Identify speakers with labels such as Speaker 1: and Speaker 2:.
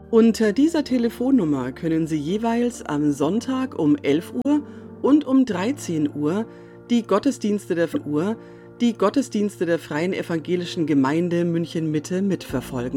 Speaker 1: Unter dieser Telefonnummer können Sie jeweils am Sonntag um 11 Uhr und um 13 Uhr die Gottesdienste der Freien Evangelischen Gemeinde München Mitte mitverfolgen.